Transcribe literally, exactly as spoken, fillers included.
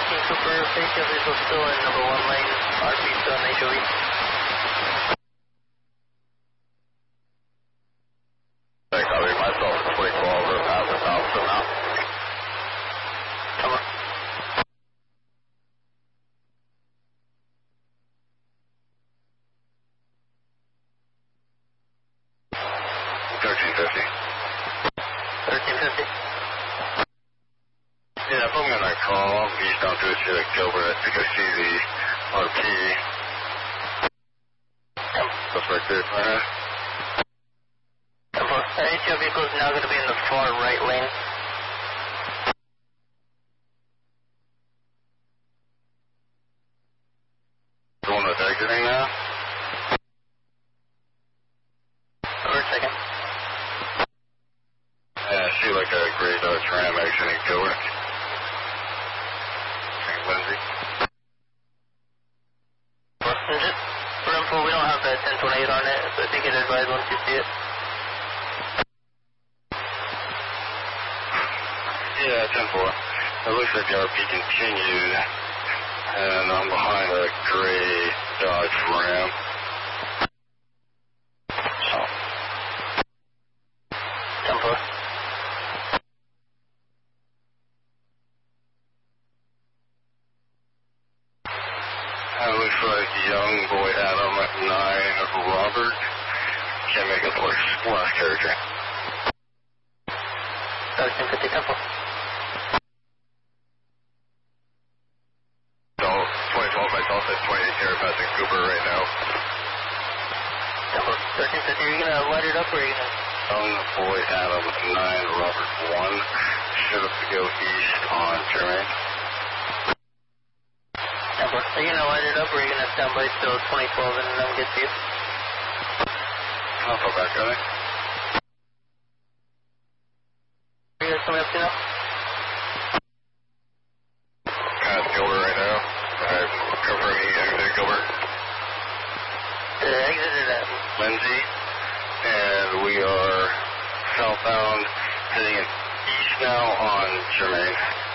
thirteen Cooper, H O V vehicle still in number one lane, R P still in H O V. Hey, copy, myself, twenty twelve, over past the south, so now. Come on. thirteen fifty. thirteen fifty. Yeah, if I'm going to call eastbound to Civic Gilbert to go see the R P. That's right there, man. The H O V vehicle is now going to be in the far right lane. The one that's exiting now? Over a second. Yeah, I see like a gray Dodge Ram exiting Gilbert. Saint Lindsay. And just for info, we don't have that ten twenty-eight on it, so I think it advised once you see it. Yeah, ten four. It looks like the R P continued, and I'm behind a gray Dodge Ram. So. ten four. It looks like young boy Adam at nine of Robert. Can't make it worse. Last character. thirteen fifty, ten four. So, twenty twelve myself at twenty-eight here passing Cooper right now. ten four. thirteen fifty, are you going to light it up or are you going to... Young boy Adam at nine, Robert one. Should have to go east on Jermaine. ten four. Are you going to light it up or are you going to stand by till twenty twelve and then get to you? I'll go back, got it. Are you guys coming up to now? Kind of Gilbert right now. I'm covering exit Gilbert. The exit is at... Lindsay. And we are southbound heading east now on Jermaine.